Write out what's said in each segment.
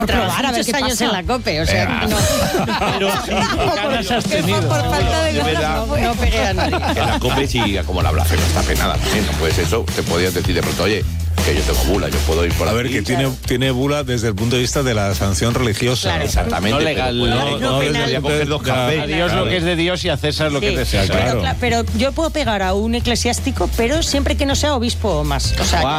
probar a ver qué años en la COPE, o sea, no. Pero sí, ganas has tenido. Por falta de ganas no pegué a nadie. En la COPE sí, como la blasfemia está penada también, ¿no? Pues eso, te podías decir de pronto, oye, que yo tengo bula, yo puedo ir por a aquí. ver, que tiene bula desde el punto de vista de la sanción religiosa. Claro. Exactamente. No legal. No, desde el punto de- A Dios lo que es de Dios y a César lo que es de César. Claro. Pero yo puedo pegar a un eclesiástico, pero siempre que no sea obispo o más. O sea,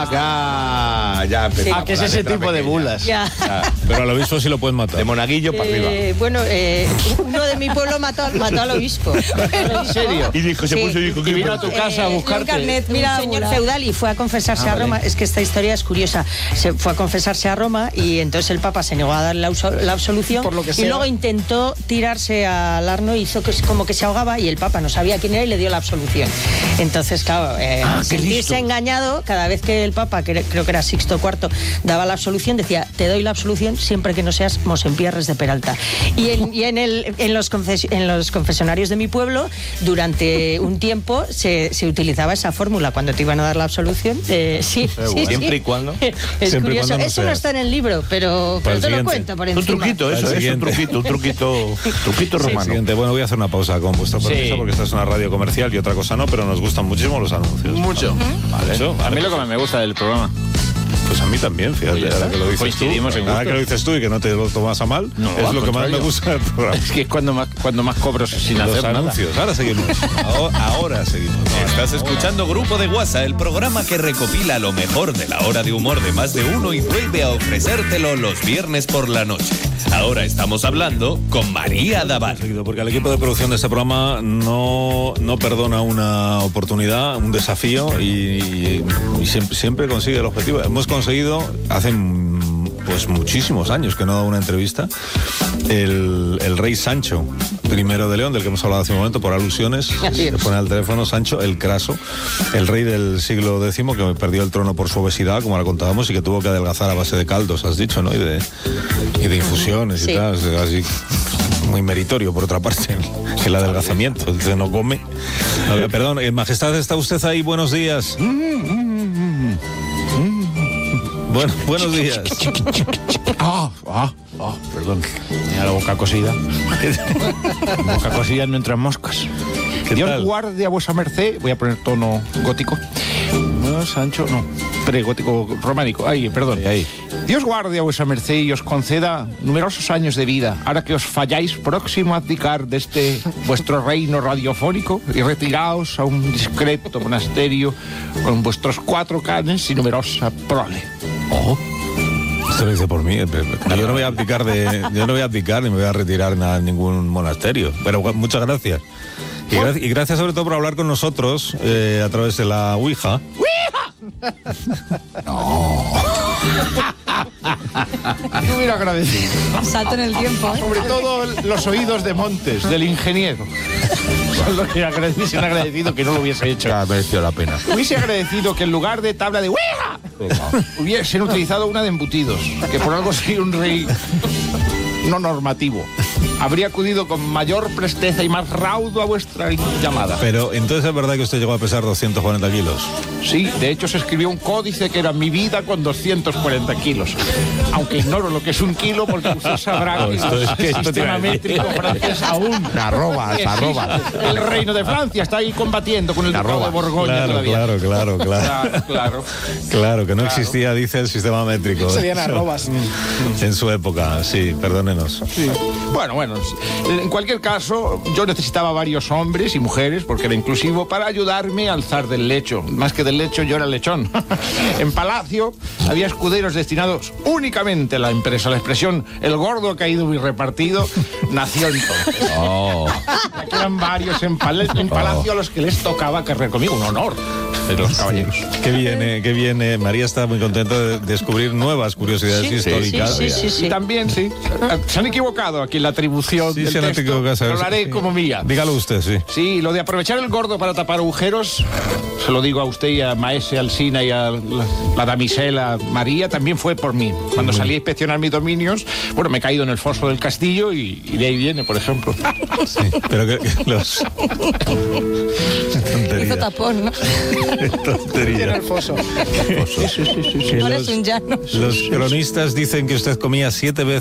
Ya empezamos. Que es la ese letra tipo de pequeña. bulas. ya. Pero al obispo sí lo pueden matar. De monaguillo para arriba. Bueno, uno de mi pueblo mató al obispo. ¿En serio? Y dijo, se Sí. puso y dijo, Y vino a tu casa a Un buscarte. carnet, mira, un señor feudal y fue a confesarse a Roma. Es que esta historia es curiosa. Se fue a confesarse a Roma y entonces el Papa se negó a dar la absolución. Por lo que y sea. luego intentó tirarse al Arno, hizo como que se ahogaba y el Papa no sabía quién era y le dio la absolución. Entonces, claro, sentirse engañado, cada vez que el Papa, que creo que era Sixto IV, daba la absolución, decía, te doy la absolución siempre que no seas Mosempierres de Peralta. Y en los confesionarios de mi pueblo, durante un tiempo se utilizaba esa fórmula cuando te iban a dar la absolución. Sí. Siempre y cuando. Es Siempre y curioso. cuando no Eso no seas. está en el libro, pero te lo siguiente. cuento por Un encima. truquito, eso, Al es un siguiente. truquito romano. Siguiente. Bueno, voy a hacer una pausa con vuestro permiso, Sí. porque esta es una radio comercial y otra cosa no, pero nos gustan muchísimo los anuncios. Mucho. Vale. Eso, A vale. mí lo que me gusta del programa. Pues a mí también, fíjate, Pues ya ahora está. que lo dices Coincidimos tú, en ahora gustos. que lo dices tú y que no te lo tomas a mal, No, es al lo que más me contrario. gusta del programa. Es que es cuando más cobro sin Los hacer nada. anuncios. Ahora seguimos. Ahora seguimos. Estás escuchando Grupo de WhatsApp, el programa que recopila lo mejor de la hora de humor de más de uno y vuelve a ofrecértelo los viernes por la noche. Ahora estamos hablando con María Daval. Seguido, porque el equipo de producción de este programa no perdona una oportunidad, un desafío y siempre consigue el objetivo. Hemos conseguido hace pues muchísimos años que no da una entrevista el rey Sancho I de León, del que hemos hablado hace un momento por alusiones. Se pone al teléfono Sancho el Craso, el rey del siglo X que perdió el trono por su obesidad, como la contábamos, y que tuvo que adelgazar a base de caldos, has dicho, ¿no? Y de infusiones y tal, así. Muy meritorio, por otra parte, el adelgazamiento. Dice, no come. A ver, perdón, Majestad, ¿está usted ahí? Buenos días. Bueno, buenos días. Perdón. Tenía la boca cosida. Boca cosida, no entran moscas. ¿Qué Dios tal? guarde a vuesa merced. Voy a poner tono gótico. No, Sancho, no. Pregótico románico. Ay, perdón. Ahí. Dios guarde a vuesa merced y os conceda numerosos años de vida, ahora que os falláis próximo a abdicar de este vuestro reino radiofónico y retiraos a un discreto monasterio con vuestros 4 canes y numerosa prole. Esto lo dice por mí. Yo no voy a abdicar ni me voy a retirar a ningún monasterio. Pero muchas gracias. Y gracias sobre todo por hablar con nosotros a través de la Ouija. Yo hubiera agradecido. Salto en el tiempo. Sobre todo los oídos de Montes, del ingeniero. Son los que hubiesen agradecido que no lo hubiese hecho. Ha merecido la pena. Hubiese agradecido que en lugar de tabla de Ouija hubiesen utilizado una de embutidos, que por algo soy un rey no normativo. Habría acudido con mayor presteza y más raudo a vuestra llamada. Pero entonces es verdad que usted llegó a pesar 240 kilos. Sí, de hecho se escribió un códice que era mi vida con 240 kilos. Aunque ignoro lo que es un kilo porque usted sabrá que el sistema métrico francés aún. Arrobas. El reino de Francia está ahí combatiendo con el ducado de Borgoña todavía. Claro. Claro. Claro, que no existía, dice, el sistema métrico. Serían arrobas. En su época, sí, perdónenos. Bueno, en cualquier caso, yo necesitaba varios hombres y mujeres, porque era inclusivo, para ayudarme a alzar del lecho. Más que del lecho, yo era el lechón. En Palacio había escuderos destinados únicamente a la empresa. La expresión "el gordo caído y repartido" nació entonces. Aquí eran varios en Palacio a los que les tocaba cargar conmigo. Un honor de los caballeros. Qué viene. María está muy contenta de descubrir nuevas curiosidades históricas. Y también, sí, se han equivocado aquí en la atribución Sí, del se han texto, equivocado, pero lo ¿sabes? haré como mía. Dígalo usted, sí. Sí, lo de aprovechar el gordo para tapar agujeros, se lo digo a usted y a Maese Alsina y a la damisela María también fue por mí. Cuando salí a inspeccionar mis dominios, bueno, me he caído en el foso del castillo y de ahí viene, por ejemplo. Sí, pero que los... Hizo tapón, ¿no? Tontería. Tiene el foso. Sí. Que Ahora es un llano. los cronistas dicen que usted comía 7 veces